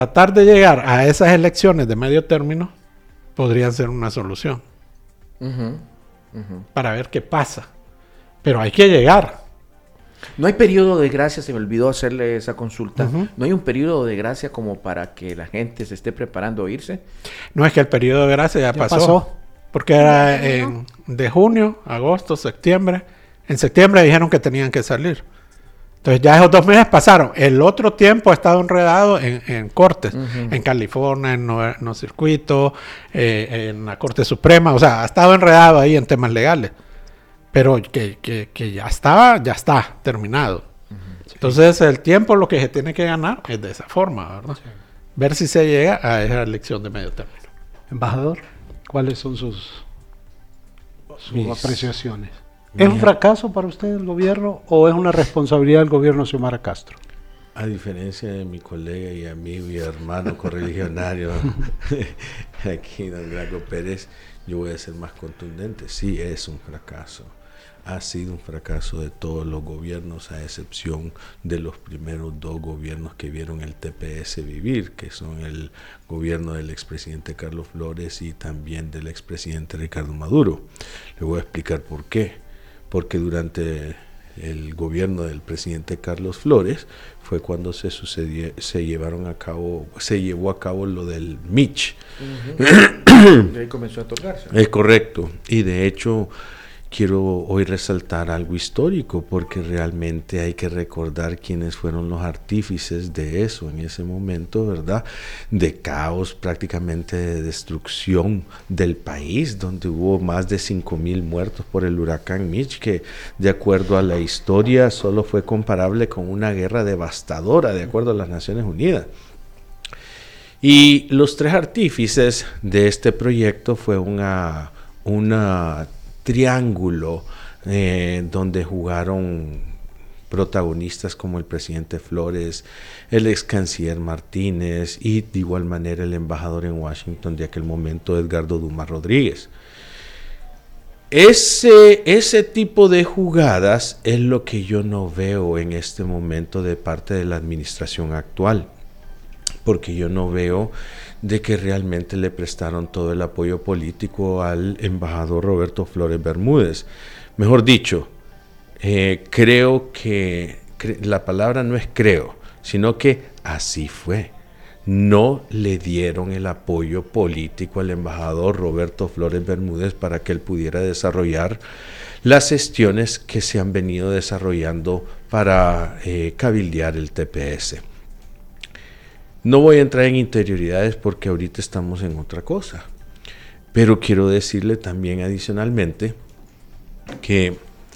Tratar de llegar a esas elecciones de medio término podrían ser una solución para ver qué pasa. Pero hay que llegar. No hay periodo de gracia, se me olvidó hacerle esa consulta. No hay un periodo de gracia como para que la gente se esté preparando a irse. No, es que el periodo de gracia ya pasó. Porque era de junio, agosto, septiembre. En septiembre dijeron que tenían que salir. Entonces ya esos 2 meses pasaron. El otro tiempo ha estado enredado en cortes. En California, en no circuito, en la Corte Suprema. O sea, ha estado enredado ahí en temas legales. Pero que ya está terminado. Entonces el tiempo lo que se tiene que ganar es de esa forma, ¿verdad? Sí. Ver si se llega a esa elección de medio término. Embajador, ¿cuáles son sus apreciaciones? ¿Es un fracaso para usted el gobierno o es una responsabilidad del gobierno de Xiomara Castro? A diferencia de mi colega y amigo y hermano correligionario aquí, don Graco Pérez, yo voy a ser más contundente. Sí, es un fracaso. Ha sido un fracaso de todos los gobiernos, a excepción de los primeros 2 gobiernos que vieron el TPS vivir, que son el gobierno del expresidente Carlos Flores y también del expresidente Ricardo Maduro. Le voy a explicar por qué. Porque durante el gobierno del presidente Carlos Flores fue cuando se llevó a cabo lo del Mitch. Y ahí comenzó a tocarse. Es correcto. Y de hecho quiero hoy resaltar algo histórico, porque realmente hay que recordar quiénes fueron los artífices de eso en ese momento, ¿verdad? De caos, prácticamente de destrucción del país, donde hubo más de 5,000 muertos por el huracán Mitch, que de acuerdo a la historia solo fue comparable con una guerra devastadora, de acuerdo a las Naciones Unidas. Y los 3 artífices de este proyecto fue una triángulo donde jugaron protagonistas como el presidente Flores, el ex canciller Martínez y de igual manera el embajador en Washington de aquel momento, Edgardo Dumas Rodríguez. Ese tipo de jugadas es lo que yo no veo en este momento de parte de la administración actual, porque yo no veo de que realmente le prestaron todo el apoyo político al embajador Roberto Flores Bermúdez. Mejor dicho, creo que la palabra no es creo, sino que así fue. No le dieron el apoyo político al embajador Roberto Flores Bermúdez para que él pudiera desarrollar las gestiones que se han venido desarrollando para cabildear el TPS. No voy a entrar en interioridades porque ahorita estamos en otra cosa, pero quiero decirle también adicionalmente que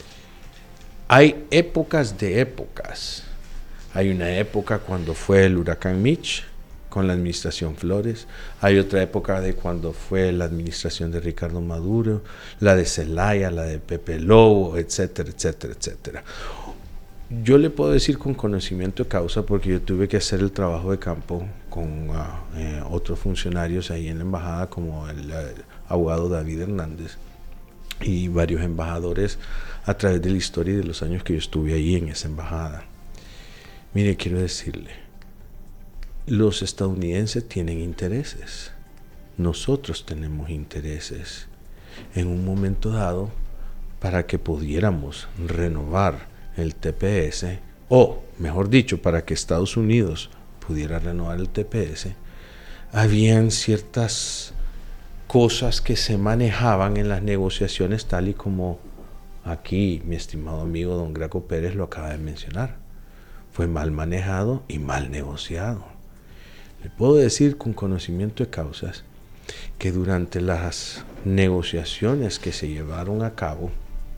hay épocas de épocas. Hay una época cuando fue el huracán Mitch con la administración Flores, hay otra época de cuando fue la administración de Ricardo Maduro, la de Zelaya, la de Pepe Lobo, etcétera, etcétera, etcétera. Yo le puedo decir con conocimiento de causa, porque yo tuve que hacer el trabajo de campo con otros funcionarios ahí en la embajada, como el abogado David Hernández y varios embajadores a través de la historia y de los años que yo estuve ahí en esa embajada. Mire, quiero decirle, los estadounidenses tienen intereses, nosotros tenemos intereses. En un momento dado, para que pudiéramos renovar el TPS, o mejor dicho, para que Estados Unidos pudiera renovar el TPS, habían ciertas cosas que se manejaban en las negociaciones, tal y como aquí mi estimado amigo don Graco Pérez lo acaba de mencionar. Fue mal manejado y mal negociado. Le puedo decir con conocimiento de causas que durante las negociaciones que se llevaron a cabo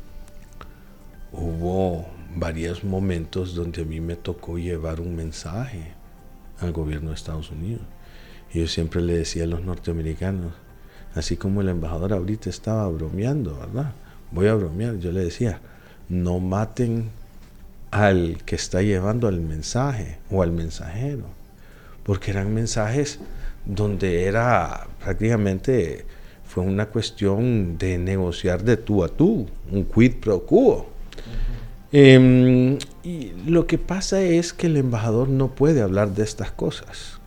hubo varios momentos donde a mí me tocó llevar un mensaje al gobierno de Estados Unidos. Y yo siempre le decía a los norteamericanos, así como el embajador ahorita estaba bromeando, ¿verdad? Voy a bromear, yo le decía, no maten al que está llevando el mensaje o al mensajero, porque eran mensajes donde era prácticamente, fue una cuestión de negociar de tú a tú, un quid pro quo. Y lo que pasa es que el embajador no puede hablar de estas cosas.